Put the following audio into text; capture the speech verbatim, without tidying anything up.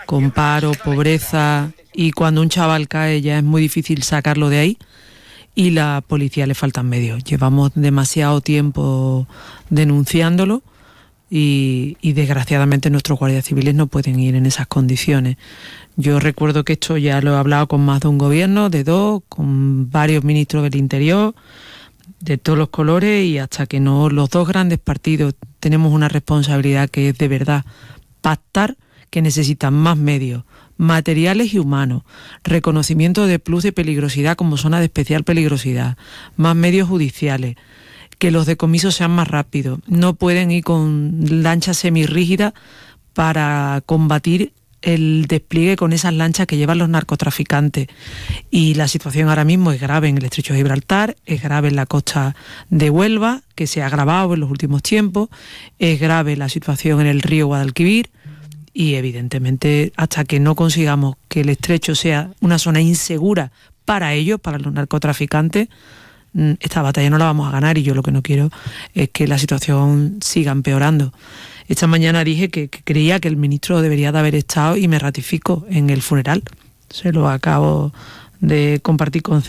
con paro, pobreza, y cuando un chaval cae ya es muy difícil sacarlo de ahí, y la policía le faltan medios. Llevamos demasiado tiempo denunciándolo y, y desgraciadamente nuestros guardias civiles no pueden ir en esas condiciones. Yo recuerdo que esto ya lo he hablado con más de un gobierno, de dos, con varios ministros del Interior, de todos los colores, y hasta que no los dos grandes partidos tenemos una responsabilidad que es de verdad pactar, que necesitan más medios, materiales y humanos, reconocimiento de plus de peligrosidad como zona de especial peligrosidad, más medios judiciales, que los decomisos sean más rápidos. No pueden ir con lanchas semirrígidas para combatir el despliegue con esas lanchas que llevan los narcotraficantes. Y la situación ahora mismo es grave en el Estrecho de Gibraltar, es grave en la costa de Huelva, que se ha agravado en los últimos tiempos, es grave la situación en el río Guadalquivir, y evidentemente hasta que no consigamos que el estrecho sea una zona insegura para ellos, para los narcotraficantes, esta batalla no la vamos a ganar, y yo lo que no quiero es que la situación siga empeorando. Esta mañana dije que, que creía que el ministro debería de haber estado, y me ratifico, en el funeral. Se lo acabo de compartir con